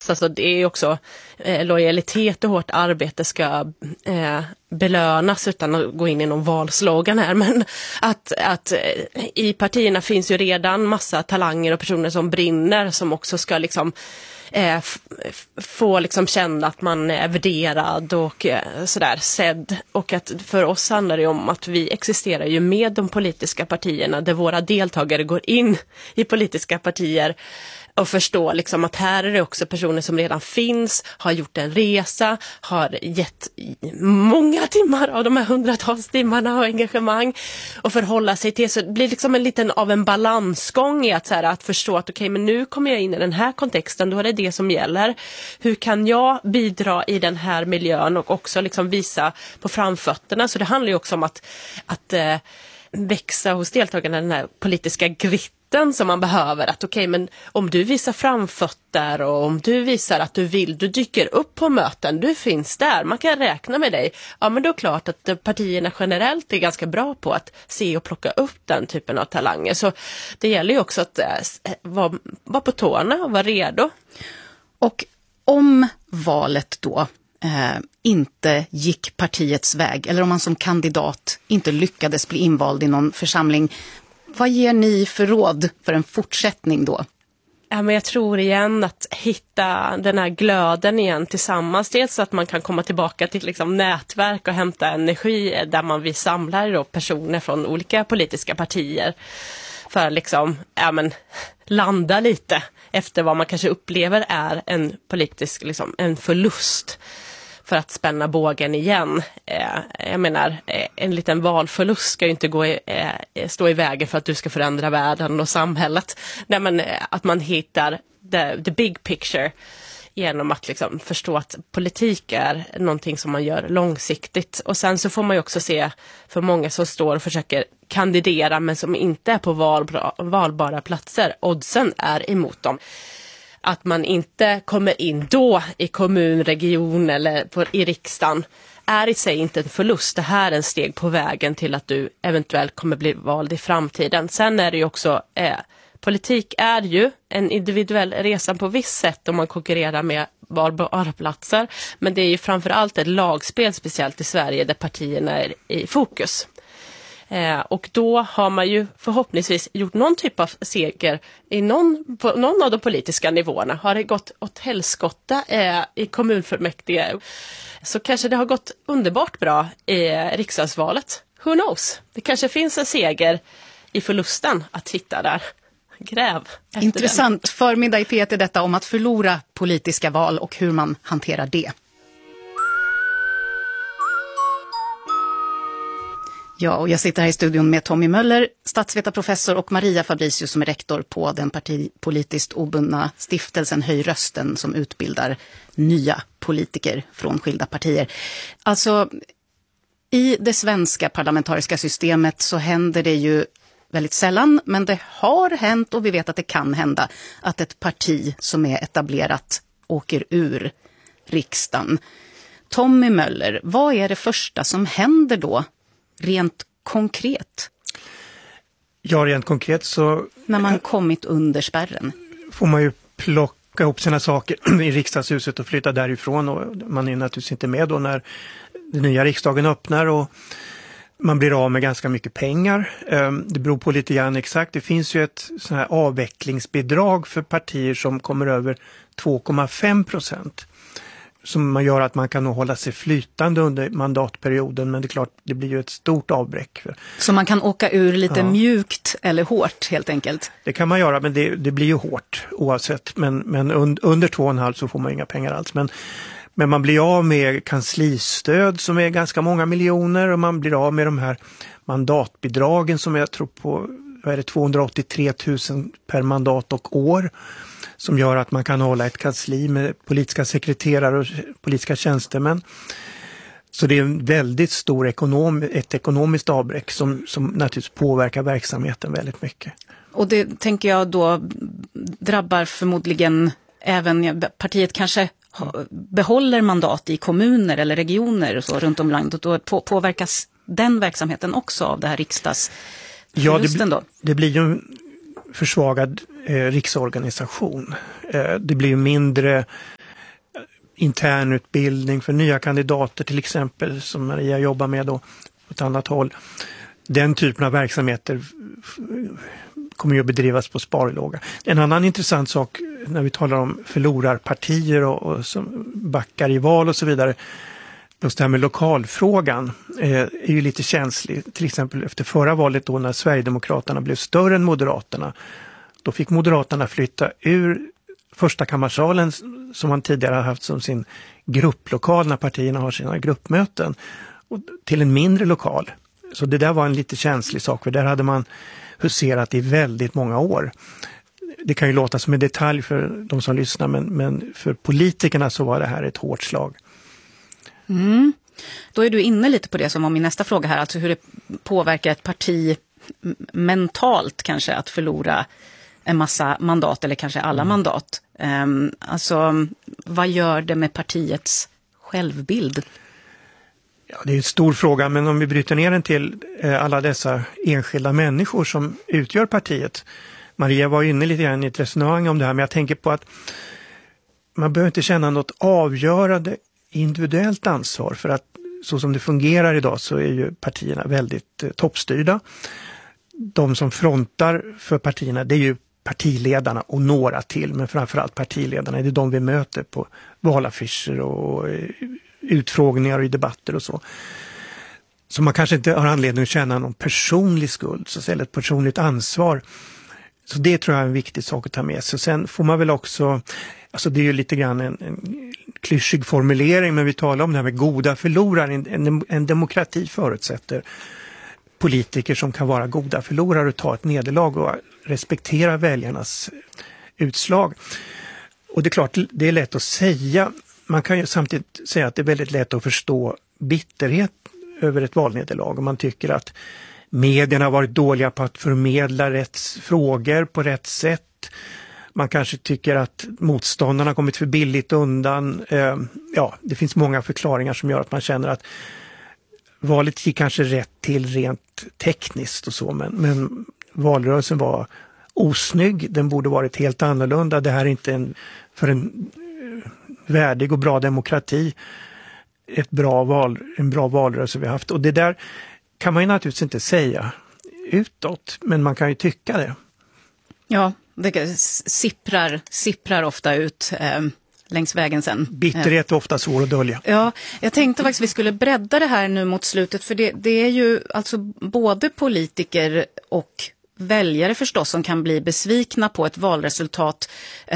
press. Alltså det är också lojalitet och hårt arbete ska belönas utan att gå in i någon valslogan här. Men att i partierna finns ju redan massa talanger och personer som brinner som också ska liksom få liksom känna att man är värderad och sådär sedd. Och att för oss handlar det om att vi existerar ju med de politiska partierna där våra deltagare går in i politiska partier och förstå liksom att här är det också personer som redan finns, har gjort en resa, har gett många timmar av de här hundratals timmarna och engagemang och förhålla sig till. Så det blir liksom en liten av en balansgång i att förstå att okej, men nu kommer jag in i den här kontexten, då är det som gäller. Hur kan jag bidra i den här miljön och också liksom visa på framfötterna? Så det handlar ju också om att växa hos deltagarna den här politiska gritten som man behöver, att okej, men om du visar framfötter och om du visar att du dyker upp på möten, du finns där, man kan räkna med dig, ja men då är det klart att partierna generellt är ganska bra på att se och plocka upp den typen av talanger. Så det gäller ju också att vara på tårna och vara redo. Och om valet då inte gick partiets väg, eller om man som kandidat inte lyckades bli invald i någon församling, vad ger ni för råd för en fortsättning då? Ja, men jag tror igen att hitta den här glöden igen tillsammans. Dels så att man kan komma tillbaka till liksom nätverk och hämta energi där vi samlar då personer från olika politiska partier för liksom, landa lite efter vad man kanske upplever är en politisk liksom, en förlust. För att spänna bågen igen. Jag menar, en liten valförlust ska ju inte stå i vägen för att du ska förändra världen och samhället. Nej, men att man hittar the big picture genom att liksom förstå att politik är någonting som man gör långsiktigt. Och sen så får man ju också se för många som står och försöker kandidera men som inte är på valbara platser. Oddsen är emot dem. Att man inte kommer in då i kommun, region eller i riksdagen är i sig inte en förlust. Det här är en steg på vägen till att du eventuellt kommer bli vald i framtiden. Sen är det ju också, politik är ju en individuell resa på viss sätt om man konkurrerar med valbara platser. Men det är ju framförallt ett lagspel, speciellt i Sverige, där partierna är i fokus. Och då har man ju förhoppningsvis gjort någon typ av seger på någon av de politiska nivåerna. Har det gått åt helskotta i kommunfullmäktige, så kanske det har gått underbart bra i riksdagsvalet. Who knows? Det kanske finns en seger i förlusten att hitta där. Gräv. Intressant förmiddag i P1 är detta om att förlora politiska val och hur man hanterar det. Ja, och jag sitter här i studion med Tommy Möller, statsvetarprofessor, och Maria Fabricius som är rektor på den partipolitiskt obundna stiftelsen Höj rösten som utbildar nya politiker från skilda partier. Alltså, i det svenska parlamentariska systemet så händer det ju väldigt sällan, men det har hänt och vi vet att det kan hända att ett parti som är etablerat åker ur riksdagen. Tommy Möller, vad är det första som händer då? Rent konkret? Ja, rent konkret så... När man kommit under spärren. Får man ju plocka ihop sina saker i riksdagshuset och flytta därifrån. Och man är naturligtvis inte med då när den nya riksdagen öppnar och man blir av med ganska mycket pengar. Det beror på lite grann exakt. Det finns ju ett sån här avvecklingsbidrag för partier som kommer över 2,5%. Som man gör att man kan hålla sig flytande under mandatperioden, men det är klart, det blir ju ett stort avbräck. Så man kan åka ur lite mjukt eller hårt helt enkelt? Det kan man göra, men det blir ju hårt oavsett. Men under 2,5 så får man inga pengar alls. Men man blir av med kanslistöd som är ganska många miljoner, och man blir av med de här mandatbidragen som jag tror på 283 000 per mandat och år. Som gör att man kan hålla ett kansli med politiska sekreterare och politiska tjänstemän. Så det är en väldigt stor ett ekonomiskt avbräck som naturligtvis påverkar verksamheten väldigt mycket. Och det tänker jag då drabbar förmodligen även partiet kanske behåller mandat i kommuner eller regioner och så runt om landet. Och då påverkas den verksamheten också av det här riksdagsförlusten då? Det blir ju en försvagad riksorganisation. Det blir mindre internutbildning för nya kandidater till exempel, som Maria jobbar med då på ett annat håll. Den typen av verksamheter kommer ju att bedrivas på sparlåga. En annan intressant sak när vi talar om förlorarpartier och som backar i val och så vidare, just det här med lokalfrågan är ju lite känslig. Till exempel efter förra valet då när Sverigedemokraterna blev större än Moderaterna, då fick Moderaterna flytta ur första kammarsalen som man tidigare har haft som sin grupplokal när partierna har sina gruppmöten, och till en mindre lokal. Så det där var en lite känslig sak, för där hade man huserat i väldigt många år. Det kan ju låta som en detalj för de som lyssnar, men för politikerna så var det här ett hårt slag. Mm. Då är du inne lite på det som var min nästa fråga här, alltså hur det påverkar ett parti mentalt kanske att förlora en massa mandat eller kanske alla mandat. Alltså vad gör det med partiets självbild? Ja, det är en stor fråga, men om vi bryter ner den till alla dessa enskilda människor som utgör partiet. Maria var inne lite grann i ett resonemang om det här, men jag tänker på att man behöver inte känna något avgörande individuellt ansvar, för att så som det fungerar idag så är ju partierna väldigt toppstyrda. De som frontar för partierna, det är ju partiledarna och några till, men framförallt partiledarna. Det är de vi möter på valaffischer och utfrågningar och i debatter och så. Så man kanske inte har anledning att känna någon personlig skuld, så eller ett personligt ansvar. Så det tror jag är en viktig sak att ta med sig. Sen får man väl också, alltså det är ju lite grann en klyschig formulering, men vi talar om det här med goda förlorare. En demokrati förutsätter politiker som kan vara goda förlorare och ta ett nederlag och respektera väljarnas utslag. Och det är klart, det är lätt att säga. Man kan ju samtidigt säga att det är väldigt lätt att förstå bitterhet över ett valnederlag. Och man tycker att medierna har varit dåliga på att förmedla rätt frågor på rätt sätt. Man kanske tycker att motståndarna har kommit för billigt undan. Ja, det finns många förklaringar som gör att man känner att valet gick kanske rätt till rent tekniskt och så, men valrörelsen var osnygg. Den borde varit helt annorlunda. Det här är inte för en värdig och bra demokrati en bra valrörelse vi har haft. Och det där kan man ju naturligtvis inte säga utåt, men man kan ju tycka det. Ja, det sipprar ofta ut längs vägen sen. Bitterhet är ofta svår att dölja. Ja, jag tänkte faktiskt vi skulle bredda det här nu mot slutet, för det är ju alltså både politiker och väljare förstås som kan bli besvikna på ett valresultat.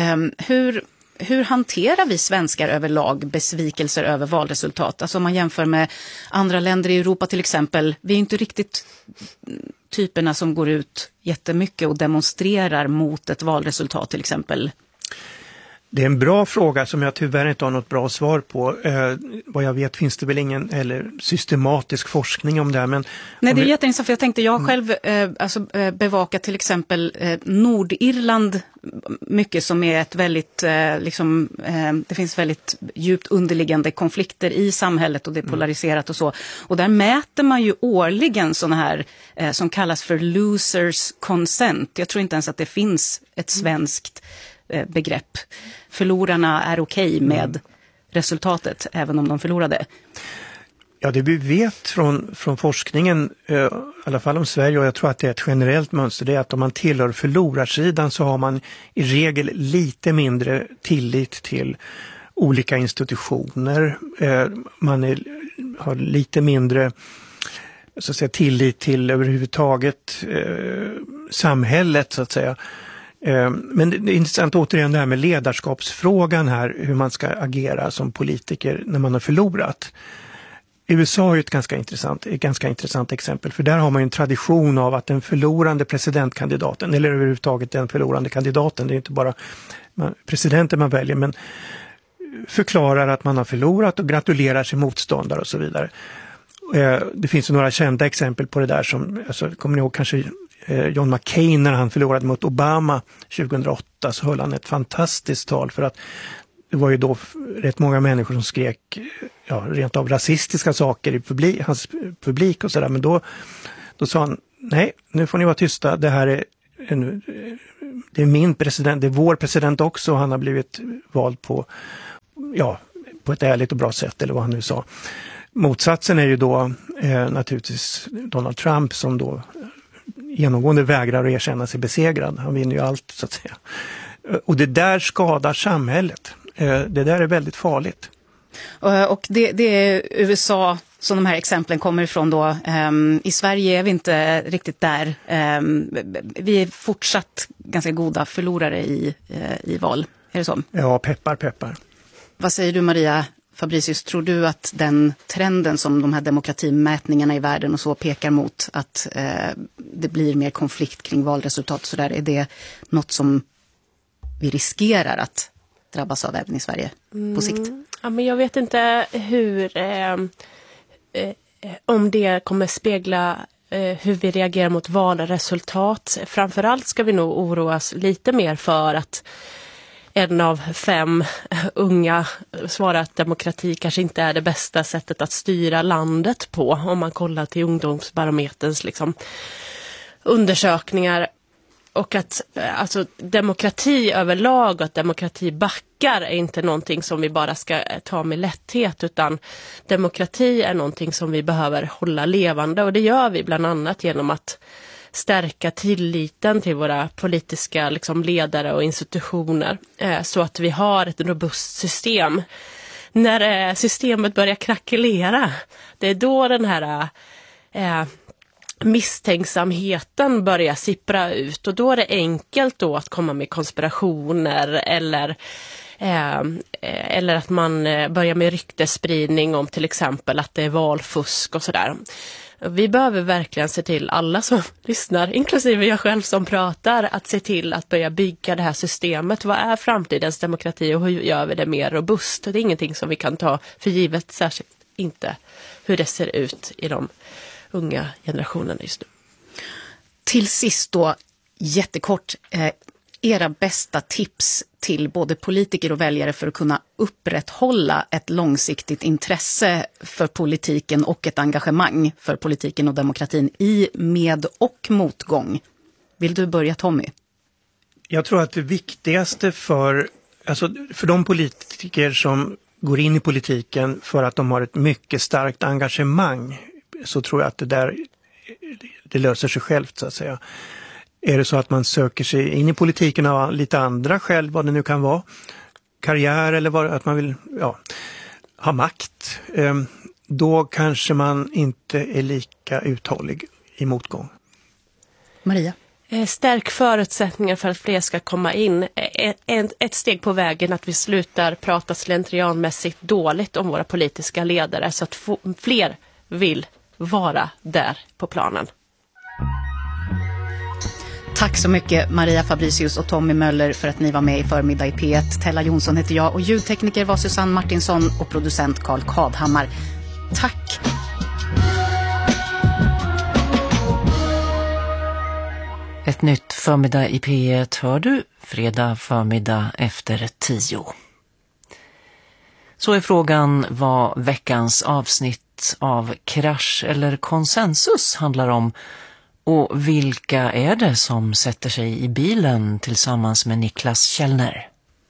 Hur hanterar vi svenskar överlag besvikelser över valresultat? Alltså om man jämför med andra länder i Europa till exempel. Vi är inte riktigt typerna som går ut jättemycket och demonstrerar mot ett valresultat till exempel. Det är en bra fråga som jag tyvärr inte har något bra svar på. Vad jag vet finns det väl ingen systematisk forskning om det här. Men nej, det är jätteintressant, för jag tänkte jag själv bevaka till exempel Nordirland mycket, som är ett väldigt, det finns väldigt djupt underliggande konflikter i samhället och det är polariserat och så. Och där mäter man ju årligen sådana här som kallas för losers consent. Jag tror inte ens att det finns ett svenskt begrepp. Förlorarna är okej med resultatet även om de förlorade. Ja, det vi vet från forskningen, i alla fall om Sverige, och jag tror att det är ett generellt mönster, det är att om man tillhör förlorarsidan så har man i regel lite mindre tillit till olika institutioner. Man har lite mindre så att säga, tillit till överhuvudtaget samhället så att säga. Men det är intressant återigen det här med ledarskapsfrågan här, hur man ska agera som politiker när man har förlorat. USA är ett ganska intressant exempel, för där har man ju en tradition av att den förlorande presidentkandidaten, eller överhuvudtaget den förlorande kandidaten, det är inte bara presidenten man väljer, men förklarar att man har förlorat och gratulerar sin motståndare och så vidare. Det finns ju några kända exempel på det där som, alltså, kommer ni ihåg kanske John McCain när han förlorade mot Obama 2008, så höll han ett fantastiskt tal, för att det var ju då rätt många människor som skrek rent av rasistiska saker i hans publik och sådär, men då sa han, nej, nu får ni vara tysta, det här är min president, det är vår president också, han har blivit vald på på ett ärligt och bra sätt, eller vad han nu sa. Motsatsen är ju då naturligtvis Donald Trump, som då genomgående vägrar att erkänna sig besegrad. Han vinner ju allt, så att säga. Och det där skadar samhället. Det där är väldigt farligt. Och det är USA som de här exemplen kommer ifrån då. I Sverige är vi inte riktigt där. Vi är fortsatt ganska goda förlorare i val. Är det så? Ja, peppar. Vad säger du, Maria Fabricius? Tror du att den trenden som de här demokratimätningarna i världen och så pekar mot, att det blir mer konflikt kring valresultat så där, är det något som vi riskerar att drabbas av även i Sverige på sikt? Ja, men jag vet inte hur om det kommer spegla hur vi reagerar mot valresultat. Framförallt ska vi nog oroas lite mer för att 1 av 5 unga svarar att demokrati kanske inte är det bästa sättet att styra landet på, om man kollar till ungdomsbarometerns liksom undersökningar. Och att alltså, demokrati överlag och att demokrati backar är inte någonting som vi bara ska ta med lätthet, utan demokrati är någonting som vi behöver hålla levande, och det gör vi bland annat genom att stärka tilliten till våra politiska liksom, ledare och institutioner, så att vi har ett robust system. När systemet börjar krackelera, det är då den här misstänksamheten börjar sippra ut, och då är det enkelt då att komma med konspirationer eller att man börjar med ryktesspridning om till exempel att det är valfusk och sådär. Vi behöver verkligen se till, alla som lyssnar, inklusive jag själv som pratar, att se till att börja bygga det här systemet. Vad är framtidens demokrati och hur gör vi det mer robust? Det är ingenting som vi kan ta för givet, särskilt inte hur det ser ut i de unga generationerna just nu. Till sist då, jättekort, era bästa tips till både politiker och väljare för att kunna upprätthålla ett långsiktigt intresse för politiken och ett engagemang för politiken och demokratin i med- och motgång. Vill du börja, Tommy? Jag tror att det viktigaste för de politiker som går in i politiken för att de har ett mycket starkt engagemang, så tror jag att det löser sig självt, så att säga. Är det så att man söker sig in i politiken av lite andra skäl, vad det nu kan vara, karriär eller att man vill ha makt, då kanske man inte är lika uthållig i motgång. Maria? Stärk förutsättningar för att fler ska komma in. Ett steg på vägen att vi slutar prata slentrianmässigt dåligt om våra politiska ledare, så att fler vill vara där på planen. Tack så mycket Maria Fabricius och Tommy Möller för att ni var med i Förmiddag i P1. Tella Jonsson heter jag och ljudtekniker var Susanne Martinsson och producent Carl Kadhammar. Tack! Ett nytt Förmiddag i P1 hör du fredag förmiddag efter 10. Så är frågan vad veckans avsnitt av Krasch eller konsensus handlar om, och vilka är det som sätter sig i bilen tillsammans med Niklas Källner.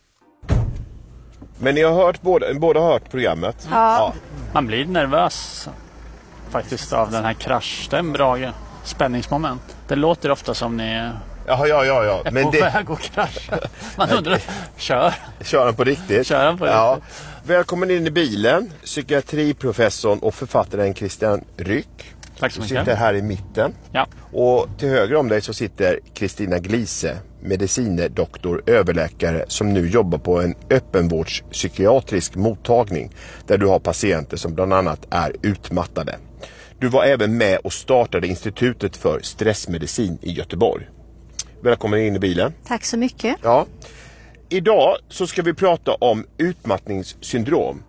Men ni har hört båda hört programmet? Ja. Man blir nervös faktiskt av den här kraschstäm, bra spänningsmoment. Det låter ofta som ni är men på väg att krascha. Man undrar, kör den på riktigt. Ja. Välkommen in i bilen, psykiatriprofessorn och författaren Christian Ryck. Tack så mycket. Du sitter här i mitten. Ja. Och till höger om dig så sitter Kristina Glise, medicinerdoktor, överläkare, som nu jobbar på en öppenvårdspsykiatrisk mottagning där du har patienter som bland annat är utmattade. Du var även med och startade Institutet för stressmedicin i Göteborg. Välkommen in i bilen. Tack så mycket. Ja. Idag så ska vi prata om utmattningssyndrom.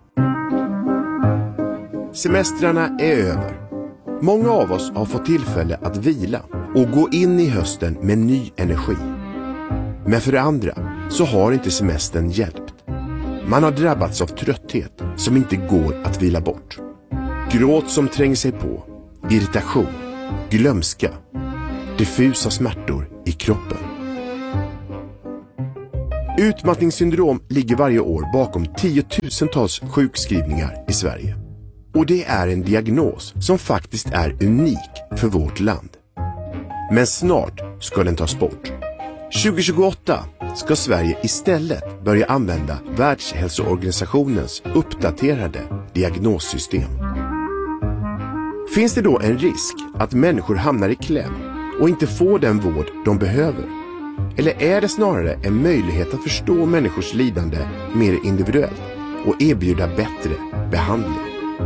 Semestrarna är över. Många av oss har fått tillfälle att vila och gå in i hösten med ny energi. Men för det andra så har inte semestern hjälpt. Man har drabbats av trötthet som inte går att vila bort. Gråt som tränger sig på, irritation, glömska, diffusa smärtor i kroppen. Utmattningssyndrom ligger varje år bakom tiotusentals sjukskrivningar i Sverige. Och det är en diagnos som faktiskt är unik för vårt land. Men snart ska den tas bort. 2028 ska Sverige istället börja använda Världshälsoorganisationens uppdaterade diagnossystem. Finns det då en risk att människor hamnar i kläm och inte får den vård de behöver? Eller är det snarare en möjlighet att förstå människors lidande mer individuellt och erbjuda bättre behandling?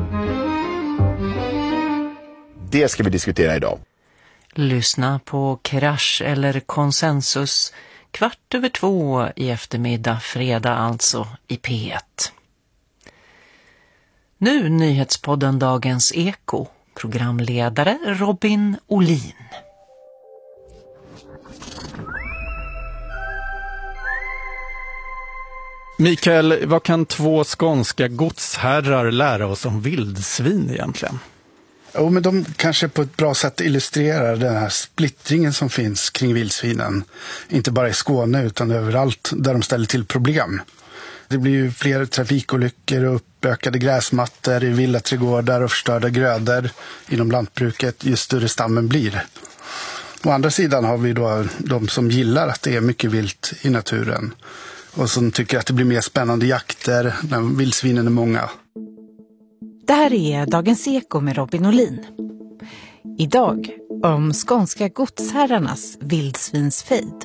Det ska vi diskutera idag. Lyssna på Krasch eller Konsensus 14:15 i eftermiddag, fredag alltså, i P1. Nu nyhetspodden Dagens Eko. Programledare Robin Olin. Mikael, vad kan två skånska godsherrar lära oss om vildsvin egentligen? Jo, men de kanske på ett bra sätt illustrerar den här splittringen som finns kring vildsvinen. Inte bara i Skåne utan överallt där de ställer till problem. Det blir ju fler trafikolyckor och uppökade gräsmattor i villaträdgårdar och förstörda grödor inom lantbruket ju större stammen blir. Å andra sidan har vi då de som gillar att det är mycket vilt i naturen och som tycker att det blir mer spännande jakter när vildsvinen är många. Det här är Dagens Eko med Robin Olin. Idag om skånska godsherrarnas vildsvinsfejd.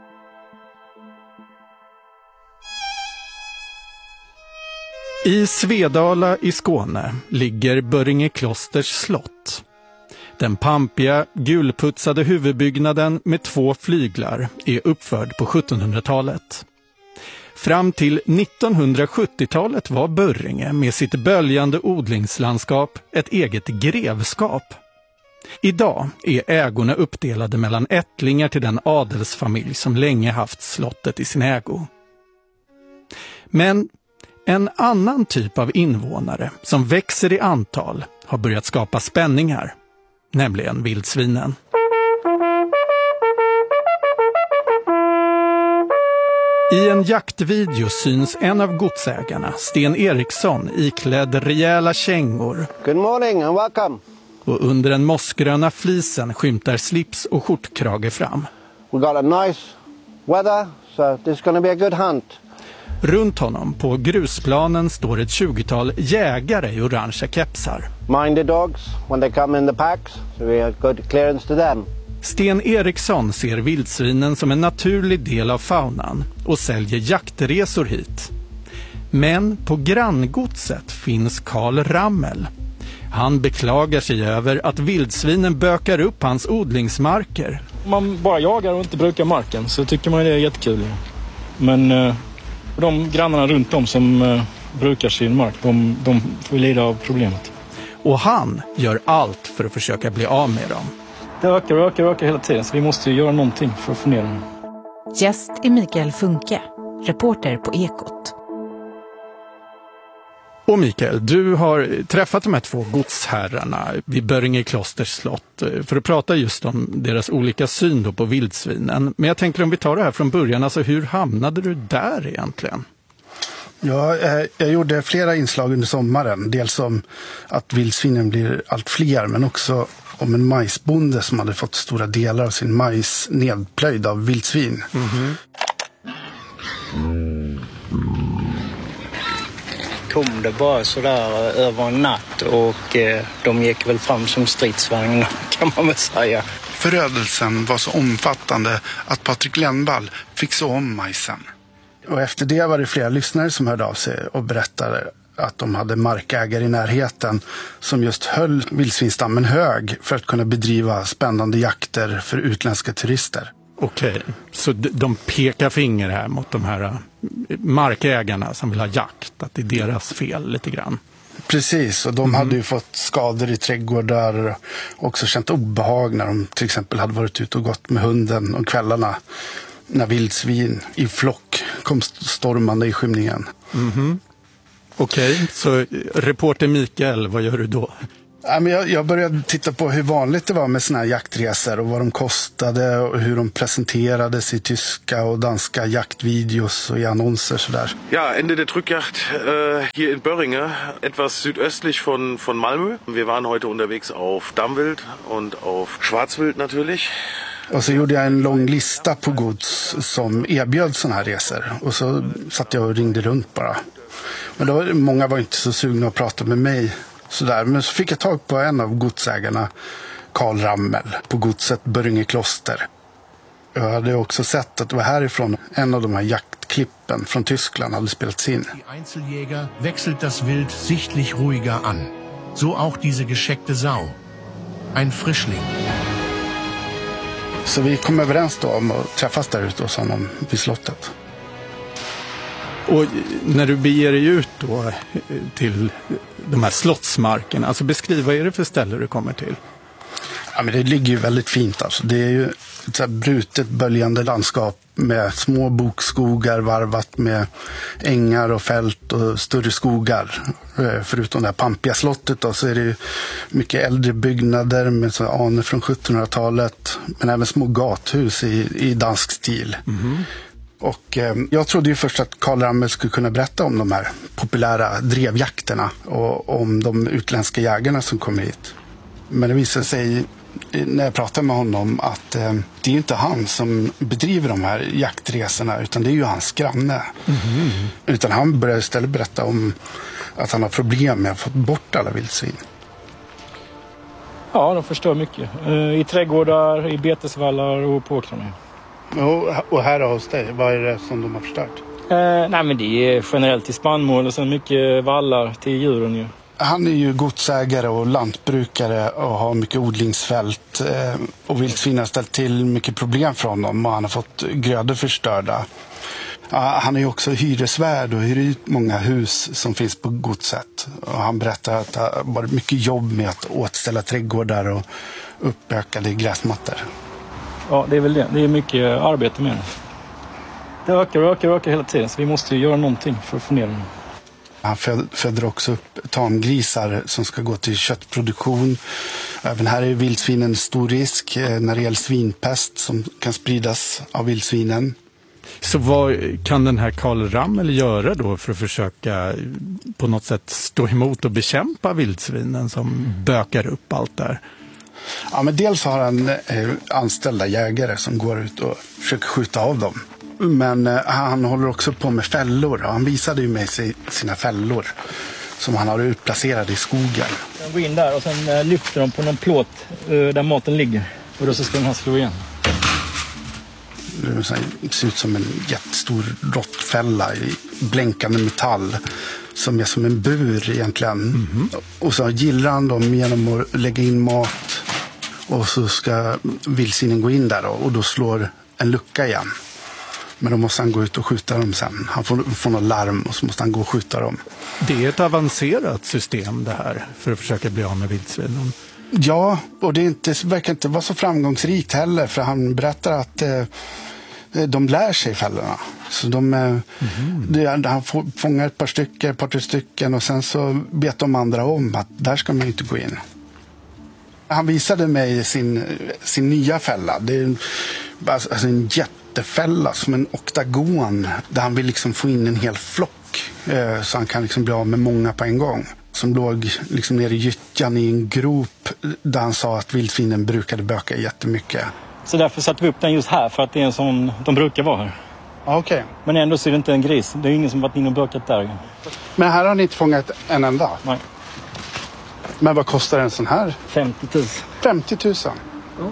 I Svedala i Skåne ligger Börringe klosters slott. Den pampiga, gulputsade huvudbyggnaden med 2 flyglar är uppförd på 1700-talet. Fram till 1970-talet var Börringe med sitt böljande odlingslandskap ett eget grevskap. Idag är ägorna uppdelade mellan ättlingar till den adelsfamilj som länge haft slottet i sin ägo. Men en annan typ av invånare som växer i antal har börjat skapa spänningar, nämligen vildsvinen. I en jaktvideo syns en av godsägarna, Sten Eriksson, iklädd rejäla kängor. Good morning and welcome. Och under den mossgröna flisen skymtar slips och skjortkrage fram. We got a nice weather, so this is going to be a good hunt. Runt honom på grusplanen står ett 20-tal jägare i orangea kepsar. Mind the dogs when they come in the packs, so we have good clearance to them. Sten Eriksson ser vildsvinen som en naturlig del av faunan och säljer jaktresor hit. Men på granngodset finns Karl Rammel. Han beklagar sig över att vildsvinen bökar upp hans odlingsmarker. Om man bara jagar och inte brukar marken så tycker man det är jättekul. Men de grannarna runt om som brukar sin mark, de får lida av problemet. Och han gör allt för att försöka bli av med dem. Det ökar hela tiden, så vi måste ju göra någonting för att få ner dem. Gäst är Mikael Funke, reporter på Ekot. Och Mikael, du har träffat de här 2 godsherrarna vid Börringe klosters slott för att prata just om deras olika syn då på vildsvinen. Men jag tänker om vi tar det här från början, alltså hur hamnade du där egentligen? Ja, jag gjorde flera inslag under sommaren. Dels om att vildsvinen blir allt fler, men också om en majsbonde som hade fått stora delar av sin majs nedplöjd av vildsvin. Kom det bara sådär över en natt och de gick väl fram som stridsvagnar, kan man väl säga. Förödelsen var så omfattande att Patrik Lennvall fick så om majsen. Och efter det var det flera lyssnare som hörde av sig och berättade att de hade markägare i närheten som just höll vildsvinstammen hög för att kunna bedriva spännande jakter för utländska turister. Okej, så de pekar finger här mot de här markägarna som vill ha jakt, att det är deras fel lite grann. Precis, och de hade ju fått skador i trädgårdar och också känt obehag när de till exempel hade varit ute och gått med hunden om kvällarna när vildsvin i flock kom stormande i skymningen. Okej, så reporter Mikael, vad gör du då? Ja, men jag började titta på hur vanligt det var med såna här jaktresor och vad de kostade och hur de presenterades i tyska och danska jaktvideos och i annonser sådär. Ja, Ende der Drückjagd hier in Böringe, etwas südöstlich von Malmö. Wir waren heute unterwegs auf Dammwild und auf Schwarzwild natürlich. Och så gjorde jag en lång lista på gods som erbjöd såna här resor. Och så satt jag och ringde runt bara. Men då, många var inte så sugna att prata med mig. Sådär. Men så fick jag tag på en av godsägarna, Karl Rammel, på godset Böringe Kloster. Jag hade också sett att det var härifrån en av de här jaktklippen från Tyskland hade spelats in. Die Einzeljäger wechselt das Wild sichtlich ruhiger an. So auch diese gescheckte Sau. Ein Frischling. Så vi kom överens då om att träffas där ute hos honom vid slottet. Och när du beger dig ut då till de här slottsmarkerna, alltså beskriv, vad är det för ställe du kommer till? Ja, men det ligger ju väldigt fint alltså. Det är ju ett så här brutet böljande landskap med små bokskogar varvat med ängar och fält och större skogar. Förutom det här pampiga slottet då, så är det ju mycket äldre byggnader med så anor från 1700-talet, men även små gathus i dansk stil. Och jag trodde ju först att Karl Rammel skulle kunna berätta om de här populära drevjakterna och om de utländska jägarna som kommer hit. Men det visade sig när jag pratade med honom att det är ju inte han som bedriver de här jaktresorna, utan det är ju hans granne. Utan han började istället berätta om att han har problem med att få bort alla vildsvin. Ja, de förstör mycket. I trädgårdar, i betesvallar och på åkrarna. Och här hos dig, vad är det som de har förstört? Nej, men det är generellt i spannmål och så mycket vallar till djuren ju. Han är ju godsägare och lantbrukare och har mycket odlingsfält. Och vildsvin har ställt till mycket problem för honom och han har fått grödor förstörda. Han är ju också hyresvärd och hyr ut många hus som finns på godset. Och han berättar att det har varit mycket jobb med att återställa trädgårdar och uppökade gräsmattor. Ja, det är väl det. Det är mycket arbete med det. Det ökar hela tiden, så vi måste ju göra någonting för att få ner den. Han föder också upp tamgrisar som ska gå till köttproduktion. Även här är vildsvinen stor risk när det gäller svinpest som kan spridas av vildsvinen. Så vad kan den här Karl Rammel göra då för att försöka på något sätt stå emot och bekämpa vildsvinen som bökar upp allt där? Ja, men dels har han anställda jägare som går ut och försöker skjuta av dem. Men han håller också på med fällor. Han visade ju mig sina fällor som han har utplacerade i skogen. De går in där och sen lyfter de på någon plåt där maten ligger. Och då så ska den här slå igen. Det ser ut som en jättestor råttfälla i blänkande metall. Som är som en bur egentligen. Och så gillar han dem genom att lägga in mat. Och så ska vildsvinen gå in där och då slår en lucka igen. Men då måste han gå ut och skjuta dem sen. Han får något larm och så måste han gå och skjuta dem. Det är ett avancerat system det här för att försöka bli av med vildsvinen. Ja, och det verkar inte vara så framgångsrikt heller. För han berättar att de lär sig fällorna. Så han fångar ett par tre stycken och sen så vet de andra om att där ska man inte gå in. Han visade mig sin nya fälla. Det är alltså en jättefälla som en oktagon där han vill liksom få in en hel flock så han kan liksom bli av med många på en gång. Som låg liksom nere i gyttjan i en grop där han sa att vildsvinen brukade böka jättemycket. Så därför satte vi upp den just här för att det är en som de brukar vara här. Okej. Men ändå så är det inte en gris. Det är ingen som varit inne och bökat där. Men här har ni inte fångat en enda? Nej. Men vad kostar en sån här? 50 000. 50 000? Ja.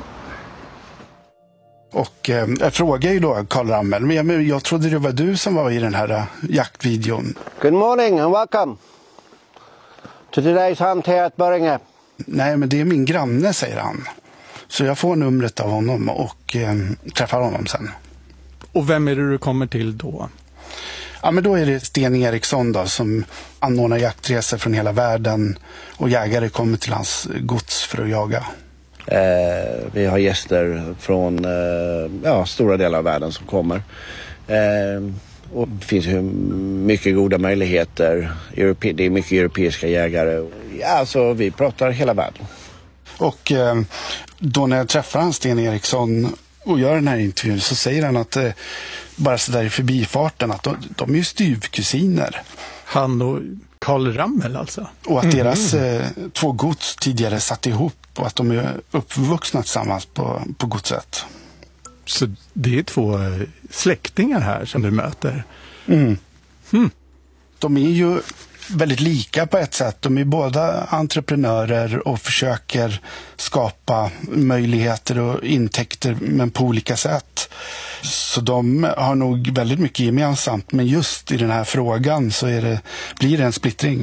Och jag frågar ju då Karl Rammel, men jag trodde det var du som var i den här jaktvideon. Good morning and welcome to today's hunt here at Böringe. Nej, men det är min granne, säger han. Så jag får numret av honom och träffar honom sen. Och vem är det du kommer till då? Ja, men då är det Sten Eriksson då, som anordnar jaktresor från hela världen och jägare kommer till hans gods för att jaga. Vi har gäster från stora delar av världen som kommer. Och det finns ju mycket goda möjligheter. Det är mycket europeiska jägare. Alltså vi pratar hela världen. Och då när jag träffar han Sten Eriksson och gör den här intervjun så säger han att bara så där i förbifarten att de är ju styvkusiner. Han och Karl Rammel alltså? Och att deras två gods tidigare satt ihop och att de är uppvuxna tillsammans på godset. Så det är två släktingar här som du möter? De är ju väldigt lika på ett sätt. De är båda entreprenörer och försöker skapa möjligheter och intäkter men på olika sätt. Så de har nog väldigt mycket gemensamt, men just i den här frågan så blir det en splittring.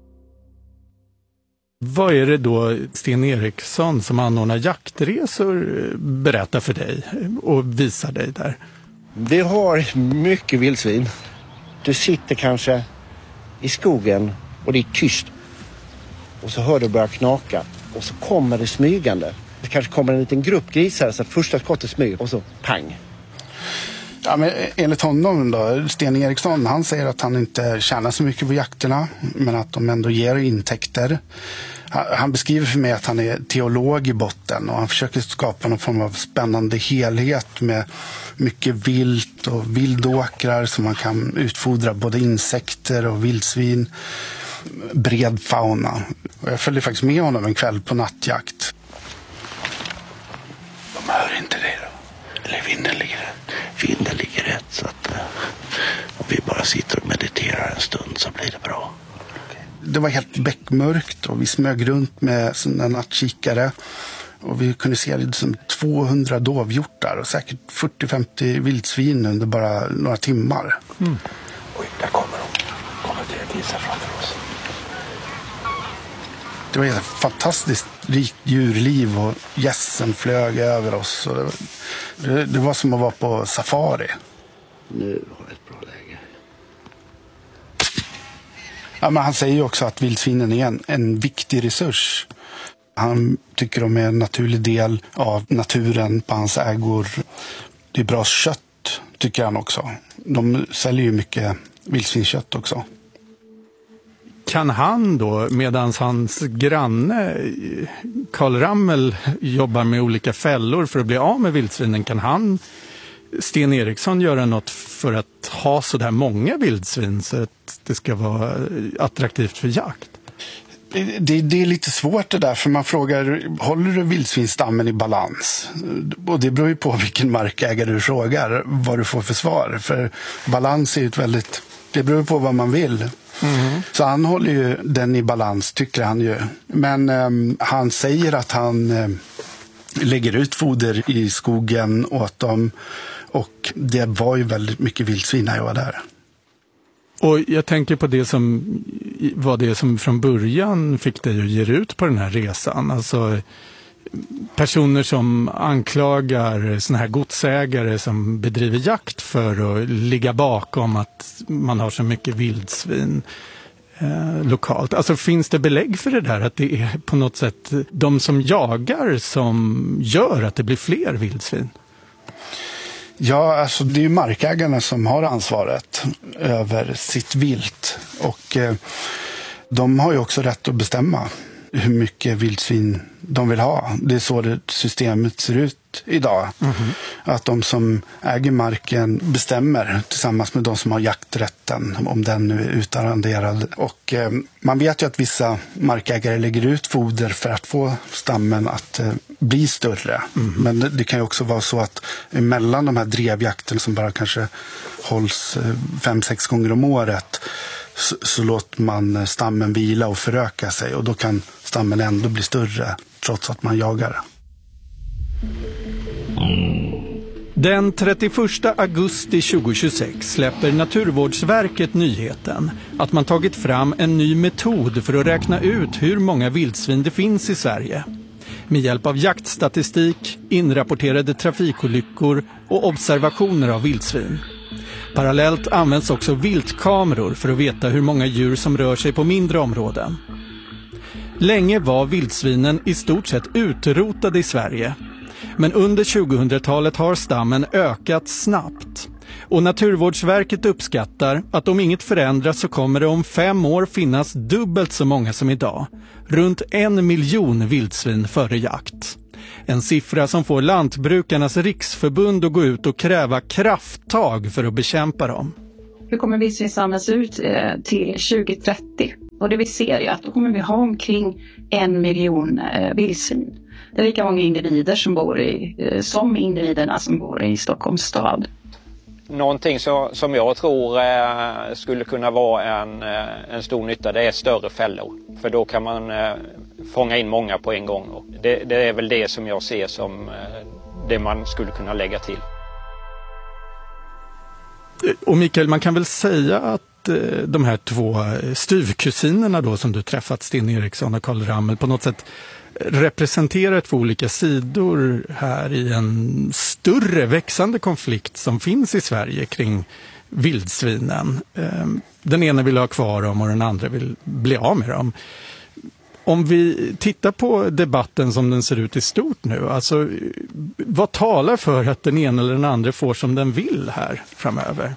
Vad är det då Sten Eriksson som anordnar jaktresor berättar för dig och visar dig där? Vi har mycket vildsvin. Du sitter kanske i skogen och det är tyst. Och så hör du börja knaka. Och så kommer det smygande. Det kanske kommer en liten grupp grisar så att första skottet smyger och så pang. Ja, men enligt honom då, Sten Eriksson, han säger att han inte tjänar så mycket på jakterna men att de ändå ger intäkter. Han beskriver för mig att han är teolog i botten och han försöker skapa någon form av spännande helhet med mycket vilt och vildåkrar som man kan utfodra både insekter och vildsvin, bred fauna. Och jag följde faktiskt med honom en kväll på nattjakt. De hör inte det då? Eller vinden ligger rätt så att om vi bara sitter och mediterar en stund så blir det bra. Det var helt bäckmörkt och vi smög runt med sådana nattkikare och vi kunde se liksom 200 dovhjortar och säkert 40-50 vildsvin under bara några timmar. Oj, där kommer de. Kommer fler grisar framför oss. Det var ett fantastiskt rikt djurliv och gässen flög över oss. Och det var som att vara på safari. Nu har jag ett bra läge. Ja, men han säger ju också att vildsvinen är en viktig resurs. Han tycker de är en naturlig del av naturen på hans ägor. Det är bra kött, tycker han också. De säljer ju mycket vildsvinskött också. Kan han då, medan hans granne Karl Rammel jobbar med olika fällor för att bli av med vildsvinen, kan han, Sten Eriksson, göra något för att ha så där många vildsvin så att det ska vara attraktivt för jakt? Det är lite svårt det där, för man frågar, håller du vildsvinstammen i balans? Och det beror ju på vilken markägare du frågar vad du får för svar. För balans är ju det beror på vad man vill. Så han håller ju den i balans, tycker han ju. Men han säger att han lägger ut foder i skogen åt dem. Och det var ju väldigt mycket vildsvin när jag var där. Och jag tänker på det som var det som från början fick dig att ge ut på den här resan. Alltså personer som anklagar såna här godsägare som bedriver jakt för att ligga bakom att man har så mycket vildsvin lokalt. Alltså finns det belägg för det där, att det är på något sätt de som jagar som gör att det blir fler vildsvin? Ja, alltså det är ju markägarna som har ansvaret över sitt vilt. Och de har ju också rätt att bestämma hur mycket vildsvin de vill ha. Det är så det systemet ser ut idag. Att de som äger marken bestämmer tillsammans med de som har jakträtten, om den nu är utarrenderad. Och man vet ju att vissa markägare lägger ut foder för att få stammen att bli större. Men det kan ju också vara så att mellan de här drevjakten som bara kanske hålls 5-6 gånger om året så låter man stammen vila och föröka sig, och då kan stammen ändå bli större trots att man jagar. Den 31 augusti 2026 släpper Naturvårdsverket nyheten att man tagit fram en ny metod för att räkna ut hur många vildsvin det finns i Sverige. Med hjälp av jaktstatistik, inrapporterade trafikolyckor och observationer av vildsvin. Parallellt används också viltkameror för att veta hur många djur som rör sig på mindre områden. Länge var vildsvinen i stort sett utrotade i Sverige. Men under 2000-talet har stammen ökat snabbt. Och Naturvårdsverket uppskattar att om inget förändras så kommer det om 5 år finnas dubbelt så många som idag. Runt 1 miljon vildsvin före jakt. En siffra som får Lantbrukarnas riksförbund att gå ut och kräva krafttag för att bekämpa dem. Hur kommer vildsvinsstammen se ut till 2030? Och det vi ser är att då kommer vi ha omkring 1 miljon vildsvin. Det är lika många individer som individerna som bor i Stockholms stad. Någonting som jag tror skulle kunna vara en stor nytta, det är större fällor. För då kan man fånga in många på en gång. Och det är väl det som jag ser som det man skulle kunna lägga till. Och Mikael, man kan väl säga att de här 2 styvkusinerna då som du träffat, Sten Eriksson och Karl Ramel, på något sätt representerar 2 olika sidor här i en större växande konflikt som finns i Sverige kring vildsvinen. Den ena vill ha kvar dem och den andra vill bli av med dem. Om vi tittar på debatten som den ser ut i stort nu, alltså vad talar för att den ena eller den andra får som den vill här framöver?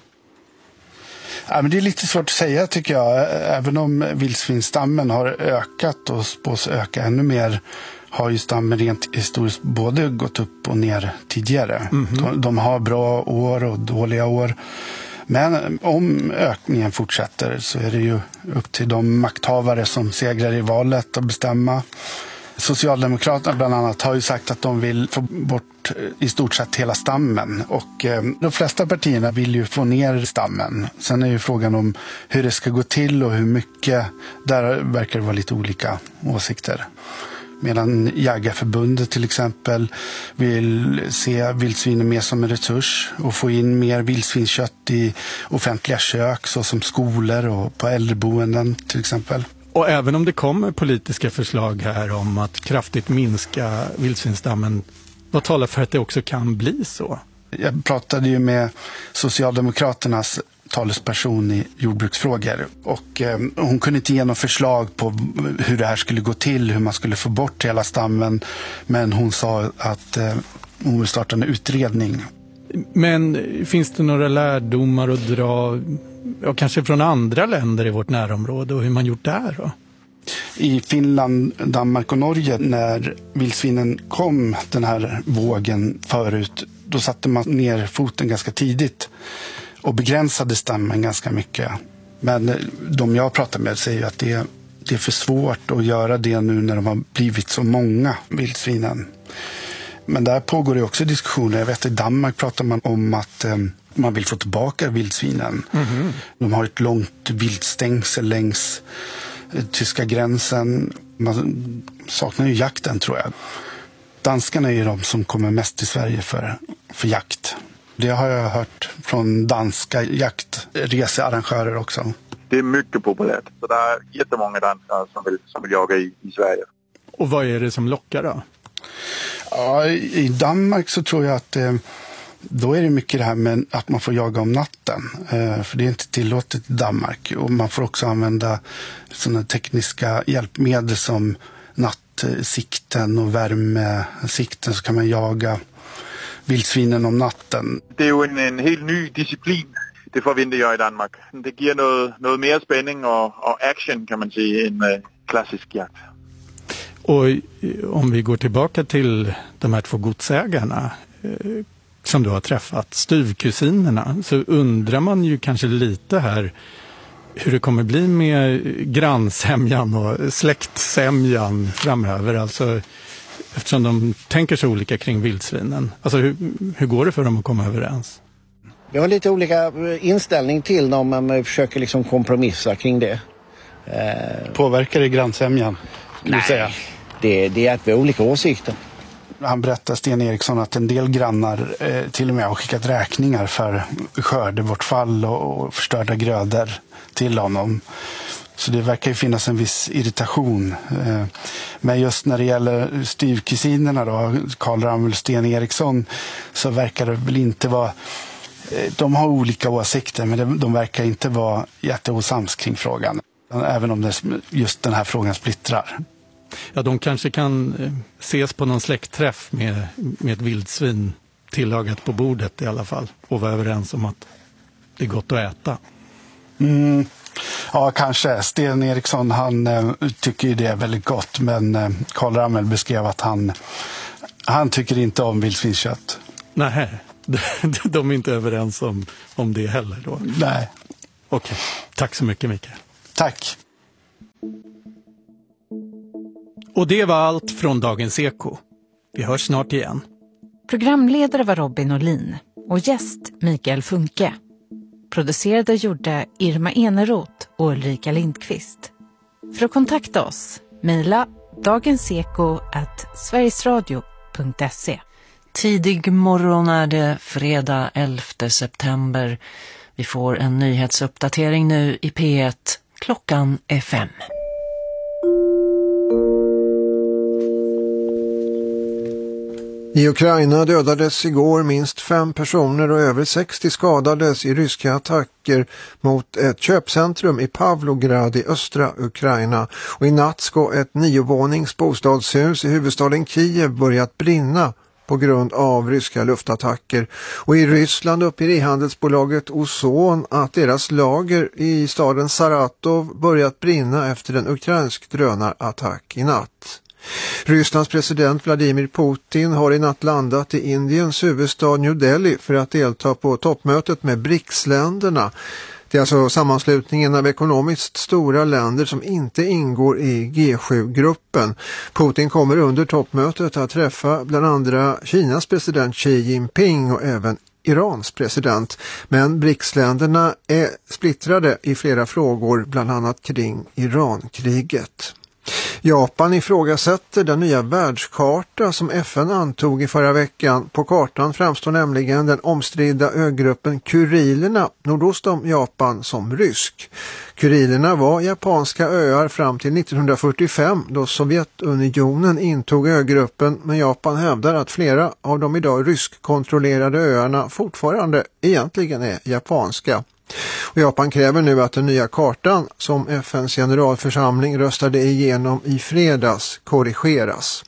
Ja, men det är lite svårt att säga tycker jag. Även om vildsvinsstammen har ökat och spås öka ännu mer har ju stammen rent historiskt både gått upp och ner tidigare. De har bra år och dåliga år. Men om ökningen fortsätter så är det ju upp till de makthavare som segrar i valet att bestämma. Socialdemokraterna bland annat har ju sagt att de vill få bort i stort sett hela stammen. Och de flesta partierna vill ju få ner stammen. Sen är ju frågan om hur det ska gå till och hur mycket. Där verkar det vara lite olika åsikter. Medan Jägarförbundet till exempel vill se vildsvinen mer som en resurs och få in mer vildsvinskött i offentliga kök såsom skolor och på äldreboenden till exempel. Och även om det kommer politiska förslag här om att kraftigt minska vildsvinsstammen, vad talar för att det också kan bli så? Jag pratade ju med Socialdemokraternas talesperson i jordbruksfrågor och hon kunde inte ge något förslag på hur det här skulle gå till, hur man skulle få bort hela stammen, men hon sa att hon vill starta en utredning. Men finns det några lärdomar att dra, kanske från andra länder i vårt närområde och hur man gjort där då? I Finland, Danmark och Norge när vildsvinen kom den här vågen förut, då satte man ner foten ganska tidigt och begränsade stammen ganska mycket. Men de jag pratar med säger att det är för svårt att göra det nu när de har blivit så många vildsvinen. Men där pågår det också diskussioner. Jag vet att i Danmark pratar man om att man vill få tillbaka vildsvinen. De har ett långt viltstängsel längs tyska gränsen. Man saknar ju jakten tror jag. Danskarna är ju de som kommer mest till Sverige för jakt. Det har jag hört från danska jaktresearrangörer också. Det är mycket populärt. Så det är jättemånga danskar som vill jaga i Sverige. Och vad är det som lockar då? Ja, i Danmark så tror jag att då är det mycket det här med att man får jaga om natten. För det är inte tillåtet i Danmark. Och man får också använda sådana tekniska hjälpmedel som nattsikten och värmesikten, så kan man jaga vildsvinen om natten. Det är ju en helt ny disciplin. Det förväntar jag i Danmark. Det ger något mer spänning och action kan man säga än klassisk jakt. Och om vi går tillbaka till de här 2 godsägarna som du har träffat, styvkusinerna, så undrar man ju kanske lite här hur det kommer bli med grannsämjan och släktsämjan framöver. Alltså, eftersom de tänker så olika kring vildsvinen. Alltså hur går det för dem att komma överens? Vi har lite olika inställning till när man försöker liksom kompromissa kring det. Påverkar det grannsämjan? Nej, det är att vi har olika åsikter. Han berättar, Sten Eriksson, att en del grannar till och med har skickat räkningar för skördebortfall och förstörda grödor till honom. Så det verkar ju finnas en viss irritation. Men just när det gäller styvkusinerna då, Karl Ramel och Sten Eriksson, så verkar det väl inte vara... De har olika åsikter, men de verkar inte vara jätteosams kring frågan. Även om just den här frågan splittrar. Ja, de kanske kan ses på någon släktträff med ett vildsvin tillagat på bordet i alla fall och vara överens om att det är gott att äta. Ja, kanske. Sten Eriksson, han tycker ju det är väldigt gott, men Karl Ramel beskrev att han tycker inte om vildsvinskött. Nej, de är inte överens om det heller då. Nej. Okej, tack så mycket Mikael. Tack. Och det var allt från Dagens Eko. Vi hörs snart igen. Programledare var Robin Olin och gäst Mikael Funke. Producerade gjorde Irma Eneroth och Ulrika Lindqvist. För att kontakta oss, mejla dagenseko@sverigesradio.se. Tidig morgon är det, fredag 11 september. Vi får en nyhetsuppdatering nu i P1. Klockan är 5. I Ukraina dödades igår minst 5 personer och över 60 skadades i ryska attacker mot ett köpcentrum i Pavlograd i östra Ukraina. Och i natt ska ett 9-vånings bostadshus i huvudstaden Kiev börjat brinna på grund av ryska luftattacker. Och i Ryssland uppger e-handelsbolaget Ozon att deras lager i staden Saratov börjat brinna efter en ukrainsk drönarattack i natt. Rysslands president Vladimir Putin har i natt landat i Indiens huvudstad New Delhi för att delta på toppmötet med BRICS-länderna. Det är alltså sammanslutningen av ekonomiskt stora länder som inte ingår i G7-gruppen. Putin kommer under toppmötet att träffa bland andra Kinas president Xi Jinping och även Irans president. Men BRICS-länderna är splittrade i flera frågor, bland annat kring Irankriget. Japan ifrågasätter den nya världskarta som FN antog i förra veckan. På kartan framstår nämligen den omstridda ögruppen Kurilerna nordost om Japan som rysk. Kurilerna var japanska öar fram till 1945 då Sovjetunionen intog ögruppen, men Japan hävdar att flera av de idag ryskkontrollerade öarna fortfarande egentligen är japanska. Och Japan kräver nu att den nya kartan som FNs generalförsamling röstade igenom i fredags korrigeras.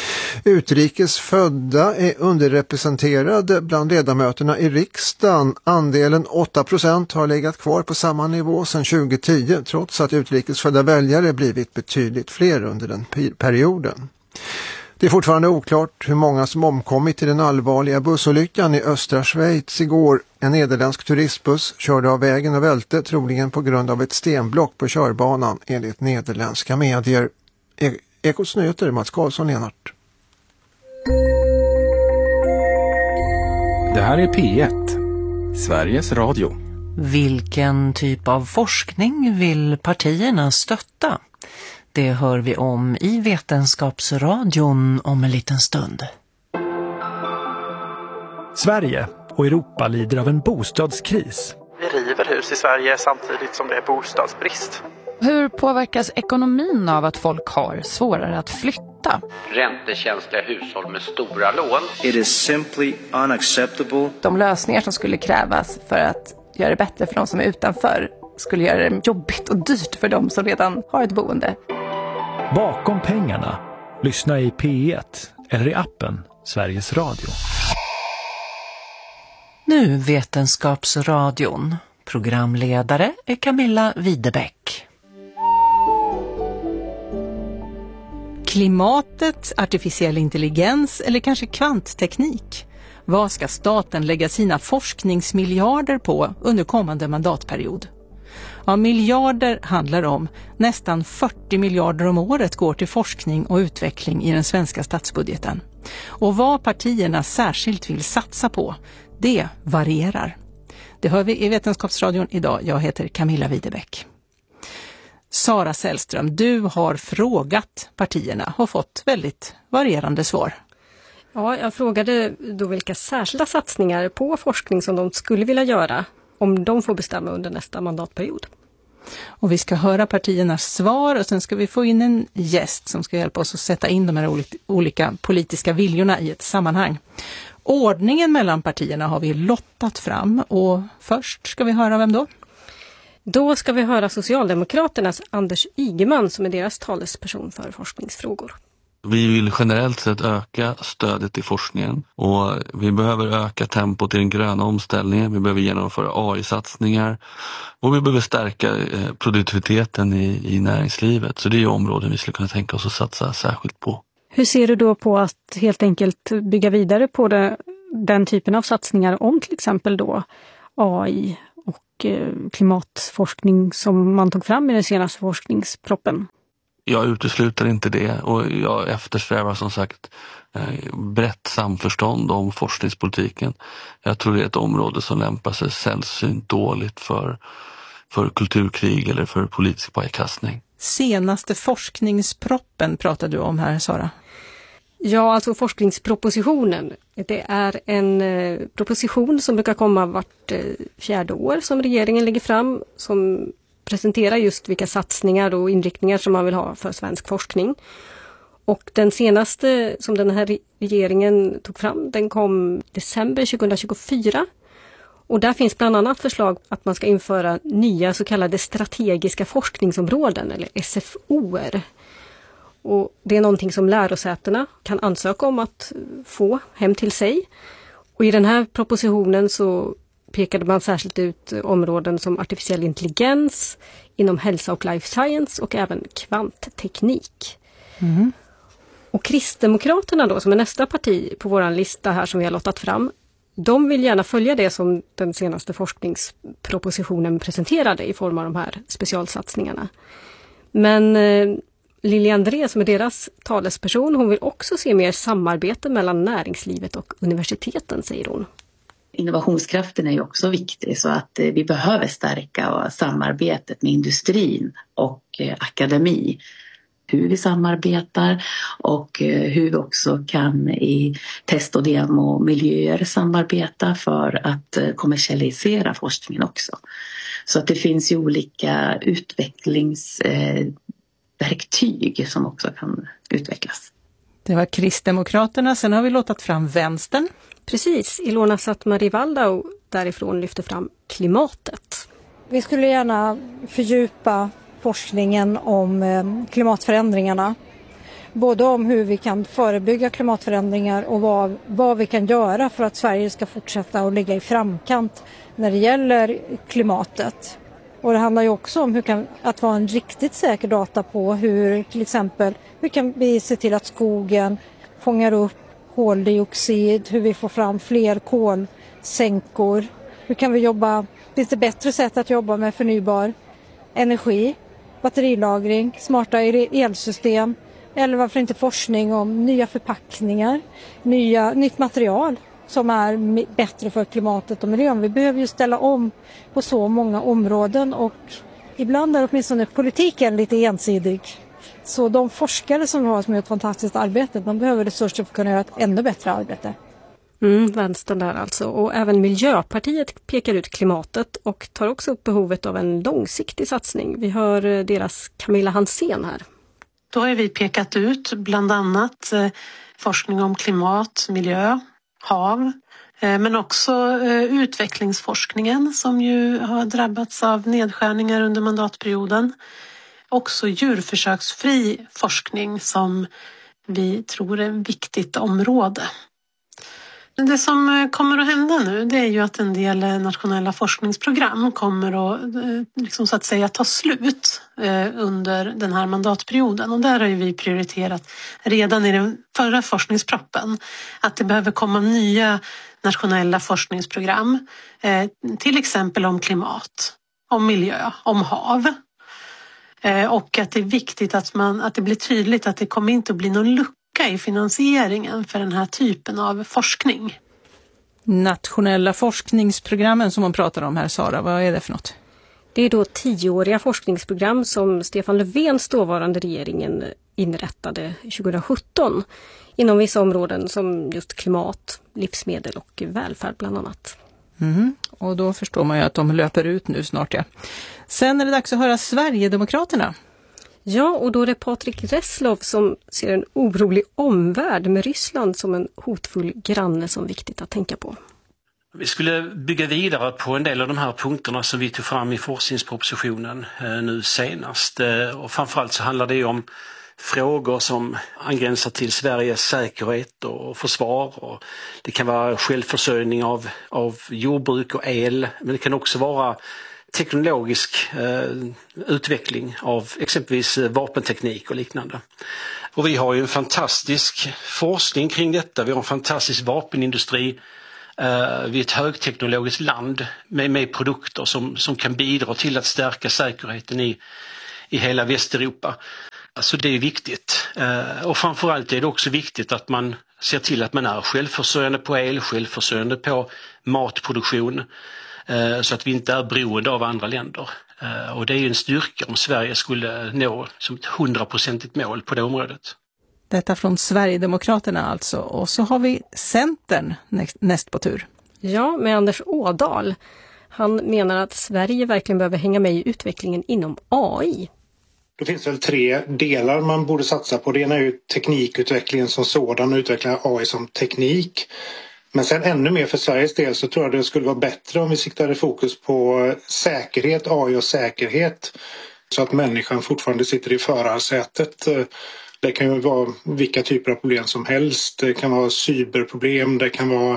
Utrikes födda är underrepresenterade bland ledamöterna i riksdagen. Andelen 8% har legat kvar på samma nivå sedan 2010 trots att utrikesfödda väljare blivit betydligt fler under den perioden. Det är fortfarande oklart hur många som omkommit i den allvarliga bussolyckan i östra Schweiz igår. En nederländsk turistbuss körde av vägen och välte troligen på grund av ett stenblock på körbanan enligt nederländska medier. Ekots nyheter, Mats Karlsson, Lenart. Det här är P1, Sveriges Radio. Vilken typ av forskning vill partierna stötta? Det hör vi om i Vetenskapsradion om en liten stund. Sverige och Europa lider av en bostadskris. Vi river hus i Sverige samtidigt som det är bostadsbrist. Hur påverkas ekonomin av att folk har svårare att flytta? Räntekänsliga hushåll med stora lån. It is simply unacceptable. De lösningar som skulle krävas för att göra det bättre för de som är utanför skulle göra det jobbigt och dyrt för de som redan har ett boende. Bakom pengarna. Lyssna i P1 eller i appen Sveriges Radio. Nu Vetenskapsradion. Programledare är Camilla Widebäck. Klimatet, artificiell intelligens eller kanske kvantteknik. Vad ska staten lägga sina forskningsmiljarder på under kommande mandatperiod? Ja, miljarder handlar om. Nästan 40 miljarder om året går till forskning och utveckling i den svenska statsbudgeten. Och vad partierna särskilt vill satsa på, det varierar. Det hör vi i Vetenskapsradion idag. Jag heter Camilla Widebäck. Sara Sällström, du har frågat partierna och fått väldigt varierande svar. Ja, jag frågade då vilka särskilda satsningar på forskning som de skulle vilja göra om de får bestämma under nästa mandatperiod. Och vi ska höra partiernas svar och sen ska vi få in en gäst som ska hjälpa oss att sätta in de här olika politiska viljorna i ett sammanhang. Ordningen mellan partierna har vi lottat fram och först ska vi höra vem då? Då ska vi höra Socialdemokraternas Anders Ygeman som är deras talesperson för forskningsfrågor. Vi vill generellt sett öka stödet till forskningen och vi behöver öka tempot i den gröna omställningen. Vi behöver genomföra AI-satsningar och vi behöver stärka produktiviteten i näringslivet. Så det är ju områden vi skulle kunna tänka oss att satsa särskilt på. Hur ser du då på att helt enkelt bygga vidare på den typen av satsningar om till exempel då AI och klimatforskning som man tog fram i den senaste forskningsproppen? Jag utesluter inte det och jag eftersträvar som sagt brett samförstånd om forskningspolitiken. Jag tror det är ett område som lämpar sig sällsynt dåligt för kulturkrig eller för politisk pajkastning. Senaste forskningsproppen pratade du om här, Sara. Ja, alltså forskningspropositionen. Det är en proposition som brukar komma vart 4:e år som regeringen lägger fram som presenterar just vilka satsningar och inriktningar som man vill ha för svensk forskning. Och den senaste som den här regeringen tog fram, den kom december 2024. Och där finns bland annat förslag att man ska införa nya så kallade strategiska forskningsområden eller SFO:er. Och det är någonting som lärosätena kan ansöka om att få hem till sig. Och i den här propositionen så pekade man särskilt ut områden som artificiell intelligens, inom hälsa och life science och även kvantteknik. Mm. Och Kristdemokraterna då, som är nästa parti på vår lista här som vi har lottat fram, de vill gärna följa det som den senaste forskningspropositionen presenterade i form av de här specialsatsningarna. Men Lili André som är deras talesperson, hon vill också se mer samarbete mellan näringslivet och universiteten, säger hon. Innovationskraften är ju också viktig så att vi behöver stärka samarbetet med industrin och akademi. Hur vi samarbetar och hur vi också kan i test- och demomiljöer samarbeta för att kommersialisera forskningen också. Så att det finns ju olika utvecklingsverktyg som också kan utvecklas. Det var Kristdemokraterna, sen har vi låtit fram vänstern. Precis, Ilona Sattmari-Waldau därifrån lyfter fram klimatet. Vi skulle gärna fördjupa forskningen om klimatförändringarna. Både om hur vi kan förebygga klimatförändringar och vad vi kan göra för att Sverige ska fortsätta att ligga i framkant när det gäller klimatet. Och det handlar ju också om att vara en riktigt säker data på hur till exempel hur kan vi se till att skogen fångar upp koldioxid, hur vi får fram fler kolsänkor. Hur kan vi jobba, finns det bättre sätt att jobba med förnybar energi, batterilagring, smarta elsystem eller varför inte forskning om nya förpackningar, nytt material som är bättre för klimatet och miljön. Vi behöver ju ställa om på så många områden och ibland är åtminstone politiken lite ensidig. Så de forskare som gör ett fantastiskt arbete, de behöver resurser för att kunna göra ett ännu bättre arbete. Vänstern där alltså. Och även Miljöpartiet pekar ut klimatet och tar också upp behovet av en långsiktig satsning. Vi hör deras Camilla Hansén här. Då har vi pekat ut bland annat forskning om klimat, miljö, hav, men också utvecklingsforskningen som ju har drabbats av nedskärningar under mandatperioden. Också djurförsöksfri forskning som vi tror är ett viktigt område. Det som kommer att hända nu, det är ju att en del nationella forskningsprogram kommer att liksom så att säga ta slut under den här mandatperioden. Och där har ju vi prioriterat redan i den förra forskningsproppen att det behöver komma nya nationella forskningsprogram. Till exempel om klimat, om miljö, om hav. Och att det är viktigt att det blir tydligt att det kommer inte att bli någon lucka i finansieringen för den här typen av forskning. Nationella forskningsprogrammen som man pratar om här, Sara, vad är det för något? Det är då 10-åriga forskningsprogram som Stefan Löfvens dåvarande regeringen inrättade 2017 inom vissa områden som just klimat, livsmedel och välfärd bland annat. Och då förstår man ju att de löper ut nu snart. Ja. Sen är det dags att höra Sverigedemokraterna. Ja, och då är det Patrik Reslow som ser en orolig omvärld med Ryssland som en hotfull granne som viktigt att tänka på. Vi skulle bygga vidare på en del av de här punkterna som vi tog fram i forskningspropositionen nu senast. Och framförallt så handlar det om frågor som angränsar till Sveriges säkerhet och försvar. Och det kan vara självförsörjning av jordbruk och el, men det kan också vara teknologisk utveckling av exempelvis vapenteknik och liknande. Och vi har ju en fantastisk forskning kring detta. Vi har en fantastisk vapenindustri. Vi är ett högteknologiskt land med produkter som kan bidra till att stärka säkerheten i hela Västeuropa. Alltså det är viktigt. Och framförallt är det också viktigt att man ser till att man är självförsörjande på el, självförsörjande på matproduktion. Så att vi inte är beroende av andra länder. Och det är ju en styrka om Sverige skulle nå som ett 100-procentigt mål på det området. Detta från Sverigedemokraterna alltså. Och så har vi Centern näst på tur. Ja, med Anders Ådahl. Han menar att Sverige verkligen behöver hänga med i utvecklingen inom AI. Det finns väl 3 delar man borde satsa på. Det ena är ju teknikutvecklingen som sådan och utveckla AI som teknik. Men sen ännu mer för Sveriges del så tror jag det skulle vara bättre om vi siktade fokus på säkerhet, AI och säkerhet. Så att människan fortfarande sitter i förarsätet. Det kan ju vara vilka typer av problem som helst. Det kan vara cyberproblem, det kan vara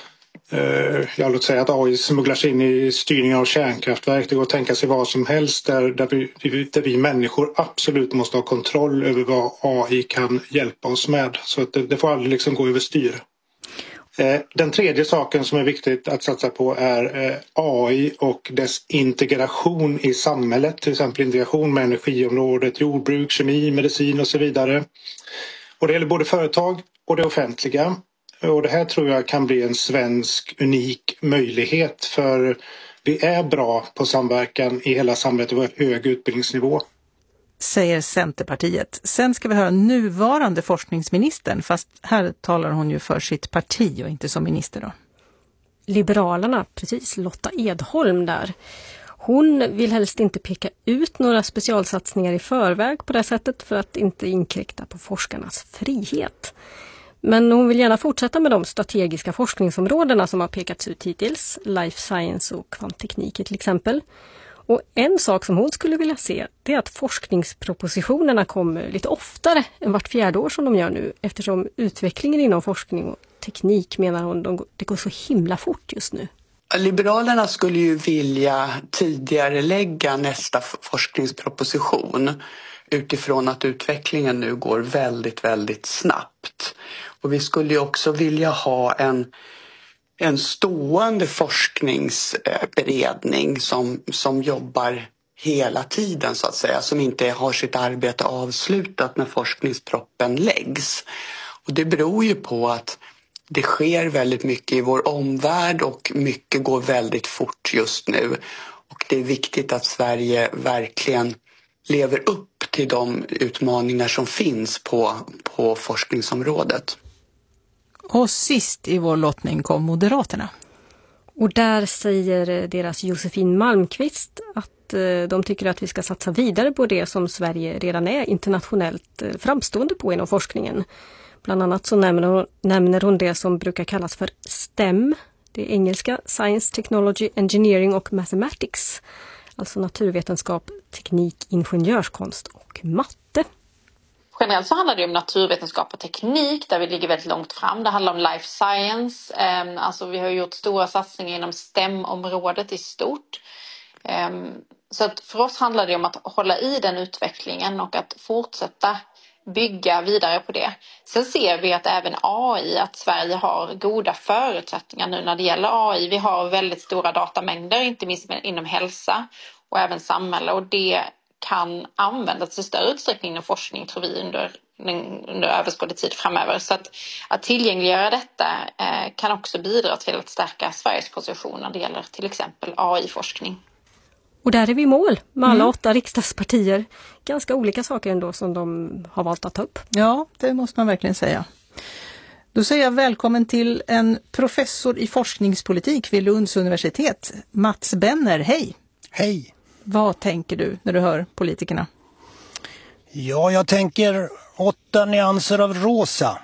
låt säga att AI smugglar sig in i styrning av kärnkraftverk. Det går att tänka sig vad som helst där vi människor absolut måste ha kontroll över vad AI kan hjälpa oss med. Så att det får aldrig liksom gå överstyr. Den tredje saken som är viktigt att satsa på är AI och dess integration i samhället. Till exempel integration med energiområdet, jordbruk, kemi, medicin och så vidare. Och det gäller både företag och det offentliga. Och det här tror jag kan bli en svensk unik möjlighet, för vi är bra på samverkan i hela samhället och har hög utbildningsnivå. Säger Centerpartiet. Sen ska vi höra nuvarande forskningsministern, fast här talar hon ju för sitt parti och inte som minister då. Liberalerna, precis, Lotta Edholm där. Hon vill helst inte peka ut några specialsatsningar i förväg på det sättet för att inte inkräkta på forskarnas frihet. Men hon vill gärna fortsätta med de strategiska forskningsområdena som har pekats ut hittills, life science och kvantteknik till exempel. Och en sak som hon skulle vilja se, det är att forskningspropositionerna kommer lite oftare än vart 4:e år som de gör nu, eftersom utvecklingen inom forskning och teknik, menar hon, det går så himla fort just nu. Liberalerna skulle ju vilja tidigare lägga nästa forskningsproposition utifrån att utvecklingen nu går väldigt, väldigt snabbt. Och vi skulle ju också vilja ha en stående forskningsberedning som jobbar hela tiden så att säga, som inte har sitt arbete avslutat när forskningsproppen läggs. Och det beror ju på att det sker väldigt mycket i vår omvärld och mycket går väldigt fort just nu. Och det är viktigt att Sverige verkligen lever upp till de utmaningar som finns på forskningsområdet. Och sist i vår lottning kom Moderaterna. Och där säger deras Josefin Malmqvist att de tycker att vi ska satsa vidare på det som Sverige redan är internationellt framstående på inom forskningen. Bland annat så nämner hon det som brukar kallas för STEM. Det är engelska Science, Technology, Engineering och Mathematics. Alltså naturvetenskap, teknik, ingenjörskonst och matte. Generellt så handlar det om naturvetenskap och teknik där vi ligger väldigt långt fram. Det handlar om life science. Alltså vi har gjort stora satsningar inom STEM-området i stort. Så att för oss handlar det om att hålla i den utvecklingen och att fortsätta bygga vidare på det. Sen ser vi att även AI, att Sverige har goda förutsättningar nu när det gäller AI. Vi har väldigt stora datamängder, inte minst inom hälsa och även samhälle, och det kan användas i större utsträckning inom forskning, tror vi, under överskådlig tid framöver. Så att tillgängliggöra detta kan också bidra till att stärka Sveriges position när det gäller till exempel AI-forskning. Och där är vi i mål med alla 8 riksdagspartier. Ganska olika saker ändå som de har valt att ta upp. Ja, det måste man verkligen säga. Då säger jag välkommen till en professor i forskningspolitik vid Lunds universitet, Mats Benner. Hej! Hej! Vad tänker du när du hör politikerna? Ja, jag tänker 8 nyanser av rosa.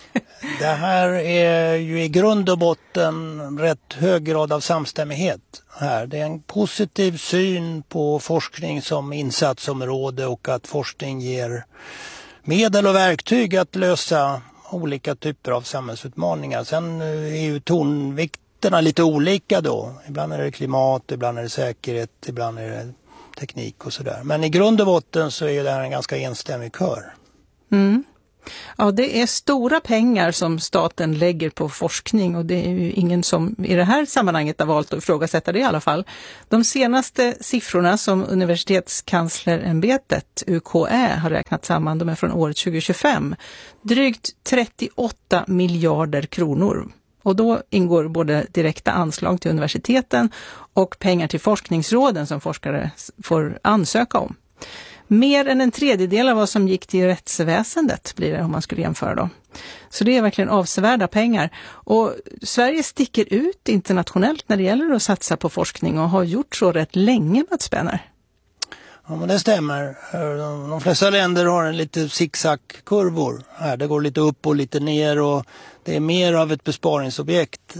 Det här är ju i grund och botten rätt hög grad av samstämmighet. här. Det är en positiv syn på forskning som insatsområde och att forskning ger medel och verktyg att lösa olika typer av samhällsutmaningar. Sen är ju tonvikterna lite olika då. Ibland är det klimat, ibland är det säkerhet, ibland är det teknik och sådär. Men i grund och botten så är det här en ganska enstämmig kör. Mm. Ja, det är stora pengar som staten lägger på forskning och det är ju ingen som i det här sammanhanget har valt att ifrågasätta det i alla fall. De senaste siffrorna som Universitetskanslerämbetet, UKÄ, har räknat samman, de är från året 2025. Drygt 38 miljarder kronor. Och då ingår både direkta anslag till universiteten och pengar till forskningsråden som forskare får ansöka om. Mer än en tredjedel av vad som gick till rättsväsendet blir det om man skulle jämföra då. Så det är verkligen avsevärda pengar. Och Sverige sticker ut internationellt när det gäller att satsa på forskning och har gjort så rätt länge, Mats Spenner. Ja, men det stämmer. De flesta länder har en lite zigzag-kurvor. Det går lite upp och lite ner och det är mer av ett besparingsobjekt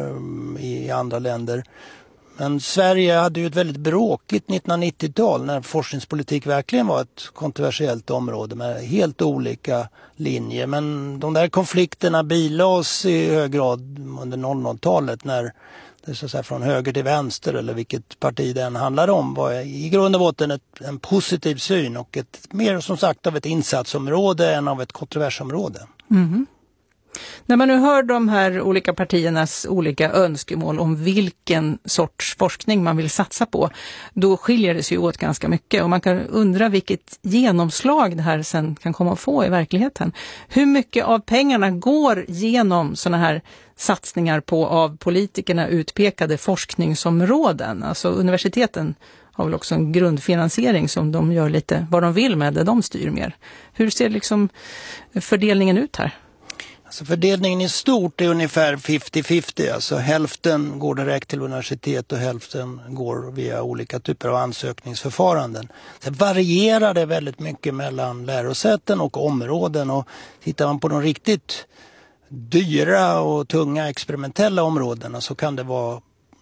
i andra länder. Men Sverige hade ju ett väldigt bråkigt 1990-tal när forskningspolitik verkligen var ett kontroversiellt område med helt olika linjer. Men de där konflikterna bilades i hög grad under 00-talet när det så att säga från höger till vänster eller vilket parti den handlade om var i grund och botten en positiv syn och ett mer som sagt av ett insatsområde än av ett kontroversområde. Mm. När man nu hör de här olika partiernas olika önskemål om vilken sorts forskning man vill satsa på, då skiljer det sig åt ganska mycket och man kan undra vilket genomslag det här sen kan komma att få i verkligheten. Hur mycket av pengarna går genom såna här satsningar på av politikerna utpekade forskningsområden? Alltså universiteten har väl också en grundfinansiering som de gör lite vad de vill med det de styr mer. Hur ser liksom fördelningen ut här? Alltså fördelningen i stort är ungefär 50-50, alltså hälften går direkt till universitet och hälften går via olika typer av ansökningsförfaranden. Sen varierar det väldigt mycket mellan lärosäten och områden och tittar man på de riktigt dyra och tunga experimentella områdena så kan det vara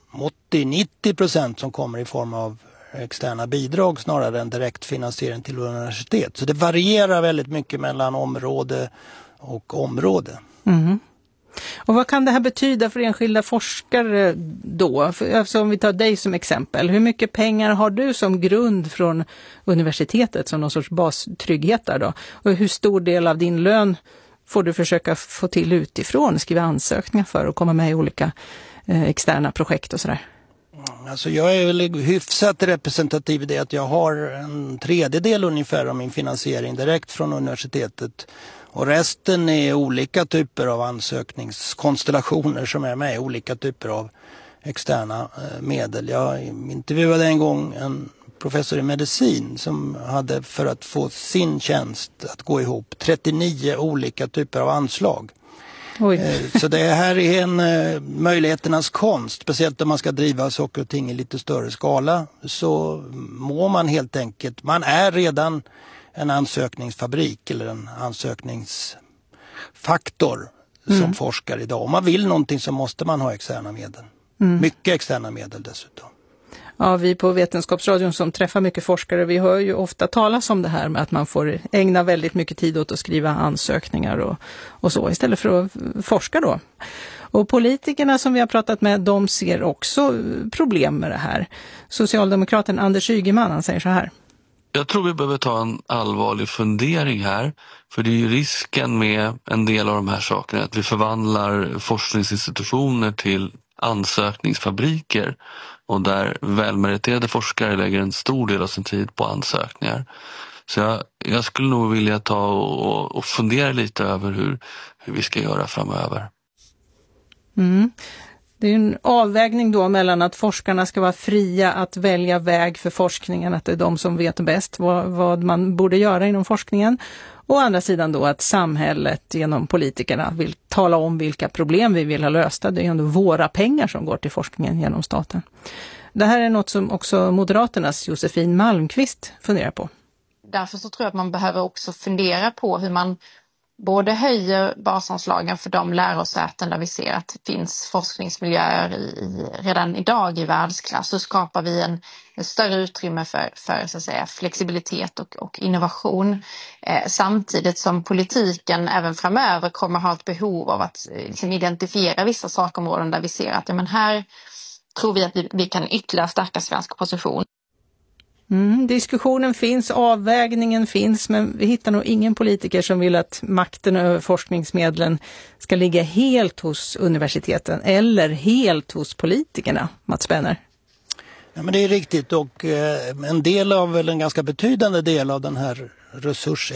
80-90% som kommer i form av externa bidrag snarare än direkt finansiering till universitet. Så det varierar väldigt mycket mellan område och område. Mm. Och vad kan det här betyda för enskilda forskare då? Alltså om vi tar dig som exempel. Hur mycket pengar har du som grund från universitetet som någon sorts bastrygghet där då? Och hur stor del av din lön får du försöka få till utifrån? Skriva ansökningar för och komma med i olika externa projekt och sådär? Alltså jag är väl hyfsat representativ i det att jag har en tredjedel ungefär av min finansiering direkt från universitetet. Och resten är olika typer av ansökningskonstellationer som är med, olika typer av externa medel. Jag intervjuade en gång en professor i medicin som hade för att få sin tjänst att gå ihop 39 olika typer av anslag. Oj. Så det här är en möjligheternas konst, speciellt om man ska driva saker och ting i lite större skala. Så må man helt enkelt, man är redan en ansökningsfabrik eller en ansökningsfaktor som forskare idag. Om man vill någonting så måste man ha externa medel. Mycket externa medel dessutom. Ja, vi på Vetenskapsradion som träffar mycket forskare, vi hör ju ofta talas om det här med att man får ägna väldigt mycket tid åt att skriva ansökningar och så istället för att forska då. Och politikerna som vi har pratat med, de ser också problem med det här. Socialdemokraten Anders Ygeman, han säger så här. Jag tror vi behöver ta en allvarlig fundering här, för det är ju risken med en del av de här sakerna att vi förvandlar forskningsinstitutioner till ansökningsfabriker och där välmeriterade forskare lägger en stor del av sin tid på ansökningar. Så jag skulle nog vilja ta och fundera lite över hur vi ska göra framöver. Det är en avvägning då mellan att forskarna ska vara fria att välja väg för forskningen, att det är de som vet bäst vad man borde göra inom forskningen. Och å andra sidan då att samhället genom politikerna vill tala om vilka problem vi vill ha lösta. Det är ändå våra pengar som går till forskningen genom staten. Det här är något som också Moderaternas Josefin Malmqvist funderar på. Därför så tror jag att man behöver också fundera på hur man både höjer basanslagen för de lärosäten där vi ser att det finns forskningsmiljöer redan idag i världsklass, så skapar vi en större utrymme för så att säga, flexibilitet och innovation. Samtidigt som politiken även framöver kommer ha ett behov av att liksom identifiera vissa sakområden där vi ser att här tror vi att vi kan ytterligare stärka svensk position. Diskussionen finns, avvägningen finns, men vi hittar nog ingen politiker som vill att makten över forskningsmedlen ska ligga helt hos universiteten eller helt hos politikerna, Mats Benner. Ja, men det är riktigt, och en ganska betydande del av den här